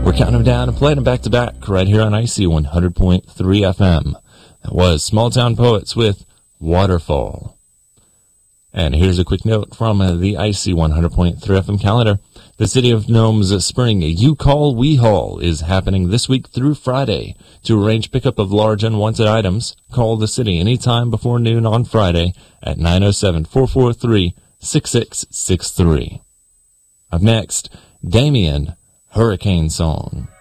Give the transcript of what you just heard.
We're counting them down and playing them back to back right here on IC 100.3 FM. That was Small Town Poets with Waterfall. And here's a quick note from the IC 100.3 FM calendar. The City of Nome's Spring You Call We Haul is happening this week through Friday. To arrange pickup of large unwanted items, call the city anytime before noon on Friday at 907-443-6663. Up next, Damien, Hurricane Song.